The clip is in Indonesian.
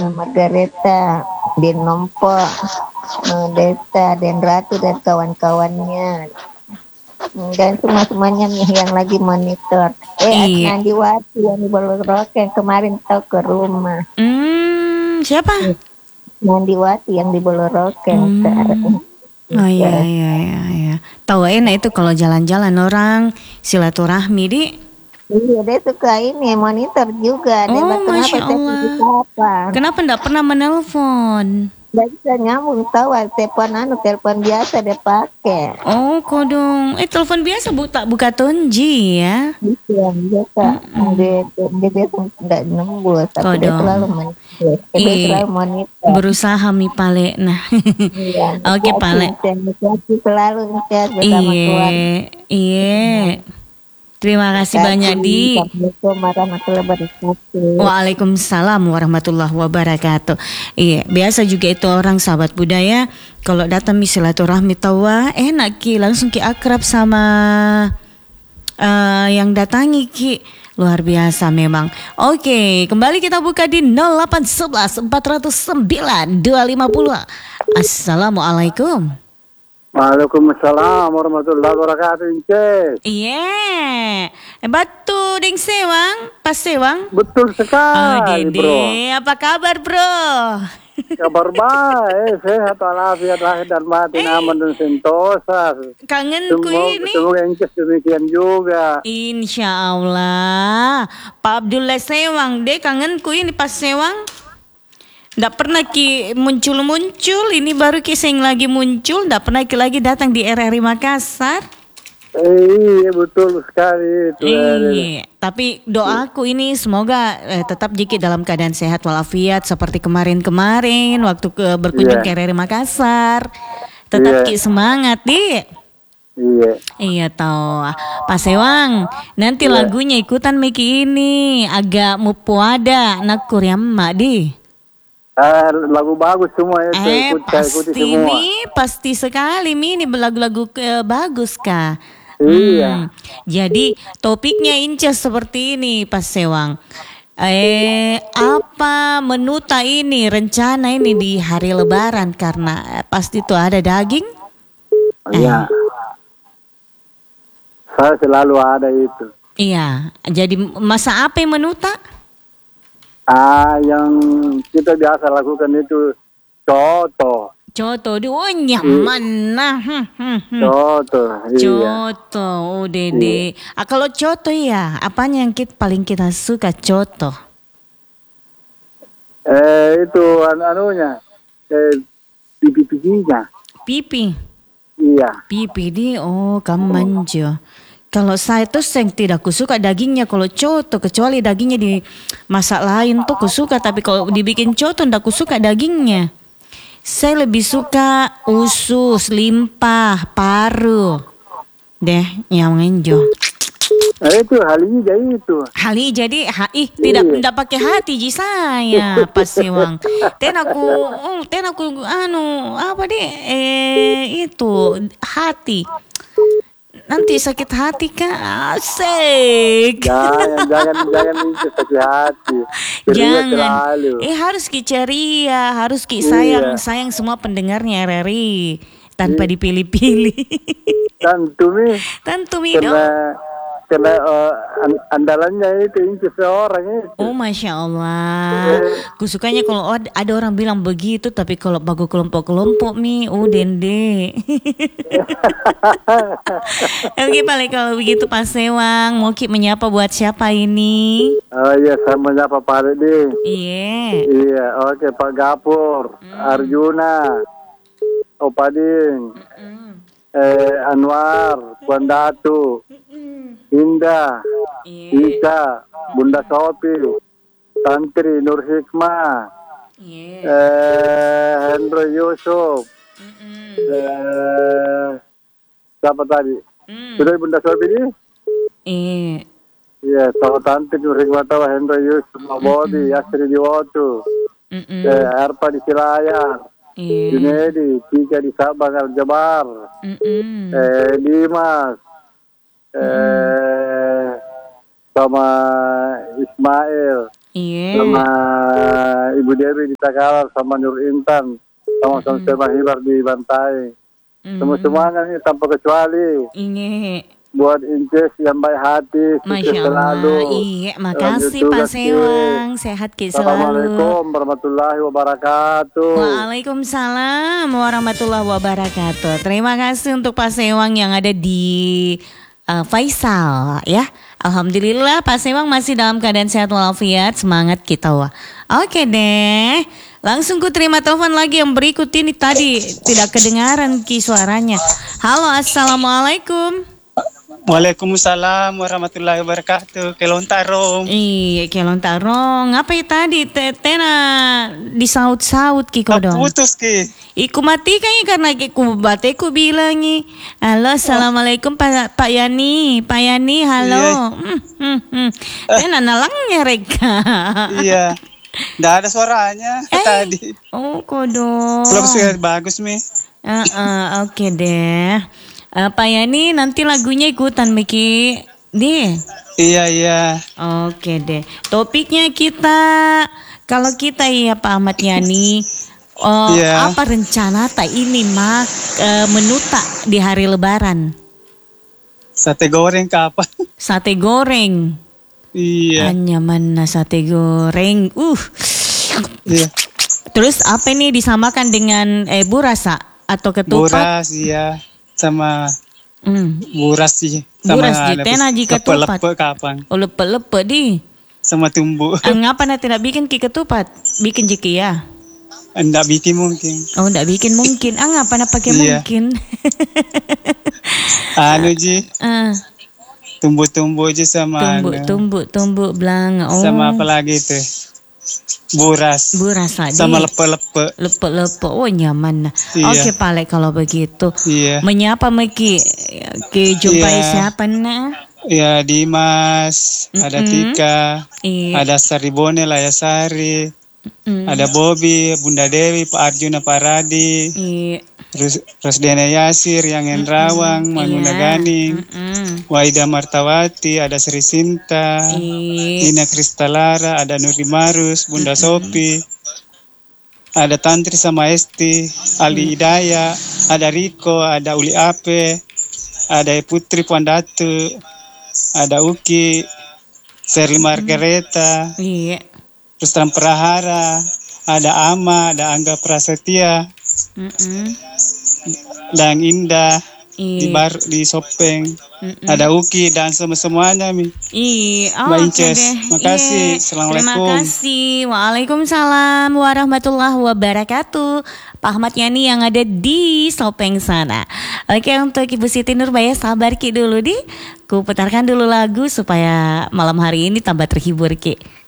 Margareta, Den Nompo, Desta, Den Ratu dan kawan-kawannya. Dan semua-semuanya nih yang lagi monitor. Iya. Nandiwati yang di Boloroke kemarin tahu ke rumah. Siapa? Nandiwati yang di Boloroke ke Oh iya iya iya iya. Tahu enak itu kalau jalan-jalan orang silaturahmi di. Iya, dia suka ini monitor juga. Dia Oh kenapa masya saya Allah. apa? Kenapa enggak pernah menelpon? Nggak bisa nyambung tahu telepon biasa dia pakai. Oh kodong. Telepon biasa buka tonji ya. Iya, biasa. Dia biasa nggak nembus, tapi dia selalu Kodong. monitor. Dia selalu monitor. Berusaha mi pale. Nah. Iya, Oke pale. selalu ngechat bersama keluarga. Iya. Terima kasih banyak di. Assalamualaikum warahmatullahi wabarakatuh. Waalaikumsalam warahmatullahi wabarakatuh. Iya, biasa juga itu orang sahabat budaya kalau datang mi silaturahmi tawa enak ki langsung ki akrab sama yang datangi ki. Luar biasa memang. Oke, kembali kita buka di 0811 409 250. Assalamualaikum. Waalaikumsalam warahmatullahi wabarakatuh. Iya, batu ding sewang, pas sewang. Betul sekali, Dede, bro. apa kabar bro? Kabar baik, sehat walafiat lahir dan batin aman dan sentosa. Kangenku ini. Semoga Inces demikian juga. Insya Allah. Pak Abdullah sewang deh, kangenku ini pas sewang. Nggak pernah ki muncul-muncul, ini baru ki sing lagi muncul, nggak pernah ki lagi datang di RRI Makassar. Iya betul sekali itu. Tapi doaku ini semoga tetap Jiki dalam keadaan sehat walafiat seperti kemarin-kemarin waktu berkunjung ke RRI Makassar. Tetap ki semangat di. Iya toh. Pak Sewang, nanti lagunya ikutan Miki ini agak mupuada nakur ya emak di. Lagu bagus semua itu pasti semua. Ini pasti sekali ini lagu-lagu bagus kah? Iya. Jadi topiknya Inces seperti ini Pak Sewang. Apa menuta ini rencana ini di hari Lebaran karena pasti tuh ada daging? Iya. Saya selalu ada itu. Iya. Jadi masa apa yang menuta? Yang kita biasa lakukan itu coto. Coto, nyaman nah. Coto, iya. Coto, Dede. Kalau coto ya, apanya yang paling kita suka coto? Itu anunya, pipi-pipinya. Pipi? Iya. Pipi di, kamu manjo. Kalau saya tuh yang tidak kusuka dagingnya kalau coto, kecuali dagingnya dimasak lain tuh kusuka, tapi kalau dibikin coto ndak kusuka dagingnya. Saya lebih suka usus, limpah, paru. Deh, yang ngenjo. Itu halija itu. Hali jadi tidak pakai hati ji saya Pak Sewang. Ten aku apa deh itu hati. Nanti sakit hati kan, asik. Jangan itu sakit hati. Jangan. Harus ki ceria, harus ki sayang semua pendengarnya RRI tanpa dipilih-pilih. Tentu mi dong. Karena andalannya itu Inces seorang itu. Oh Masya Allah. Kusukanya kalau ada orang bilang begitu, tapi kalau bagus kelompok-kelompok dende. Oke paling kalau begitu Pak Sewang, mau ki menyapa buat siapa ini? Oh iya, saya menyapa Pak Dede. Iya. Oke Pak Gapur, Arjuna, Opading, Anwar, Puan Datu, Indah, Ika, Bunda Sopi, Santri Nur Hikmah, Hendro Yusuf, siapa tadi? Sudah Bunda Sopi ini? Iya, sama Santri Nur Hikmah, Hendro Yusuf, Mabodi, Yasri Diwotu, Erpa di Silayar, Junedi, Tika di Sabang Al-Jabar, Dimas, sama Ismail, Iya. Sama Ibu Dewi di Takalar, sama Nur Intan, sama Sama Hibar di Bantai. Semuanya nih tanpa kecuali. Iya. Buat Inces yang baik hati, Masya sukses Allah. selalu. Iya, makasih Lanjut Pak tugas, Ki. Sewang. Sehat Ki selalu. Assalamualaikum warahmatullahi wabarakatuh. Waalaikumsalam warahmatullahi wabarakatuh. Terima kasih untuk Pak Sewang yang ada di Faisal ya. Alhamdulillah Pak Sewang masih dalam keadaan sehat walafiat. Semangat kita wah. Oke deh. Langsung ku terima telepon lagi yang berikut ini tadi tidak kedengaran Ki suaranya. Halo, assalamualaikum. Waalaikumsalam warahmatullahi wabarakatuh. Kelontarong. Iya, kelontarong. Apa ya tadi? Tena disaut-saut Ki kodong. Putus Ki. Iku mati kayaknya karena ku bateku bilang nih. Halo, assalamualaikum Pak Yani. Pak Yani, halo. Tena nalangnya reka. Iya. Nggak ada suaranya tadi. Oh, kodong. Belum sih bagus mi. Oke deh. Pak Yani nanti lagunya ikutan Miki deh. Iya. Oke deh. Topiknya kita kalau kita ya Pak Ahmad Yani, apa rencana tak ini menu tak di hari Lebaran? Sate goreng kapan? Sate goreng. Iya. Hanya mana sate goreng. Iya. Terus apa ini disamakan dengan buras atau ketupat? Buras iya. Sama buras sih. Buras jitena jika ketupat. Lepe kapan? Oh lepe di. Sama tumbuh. Ngapa nak tidak bikin ki ketupat? Bikin jiki ya? Enggak bikin mungkin. Oh enggak bikin mungkin. Ngapa nak pakai mungkin? Anu ji. Tumbuh-tumbuh aja sama tumbuh belang. Oh. Sama apa lagi tuh? Buras lagi. Sama lepe. Oh nyaman. Iya. Oke Pak kalau begitu. Iya. Menyapa Meki jumpai siapa nak? Ya Dimas, ada Tika, ada Saribone Layasari, ada Bobby, Bunda Dewi, Pak Arjuna, Pak Radi, Rosdena Yasir, yang Enrawang, Manuna Ganing, Waida Martawati, ada Sri Sinta, Ina Kristalara, ada Nuri Marus, Bunda Sopi, ada Tantri sama Esti, Ali Hidaya, ada Riko, ada Uli Ape, ada Putri Pandatu, ada Uki, Sherly Margareta, terus Tram Prahara, ada Ama, ada Angga Prasetya, dan Indah di Sopeng, ada Uki dan semuanya mi. Mbak Inces, makasih. Assalamualaikum. Terima kasih. Waalaikumsalam warahmatullahi wabarakatuh. Pak Ahmad Yani yang ada di Sopeng sana. Oke, untuk Ibu Siti Nurbaya sabar Ki dulu di. Ku putarkan dulu lagu supaya malam hari ini tambah terhibur Ki.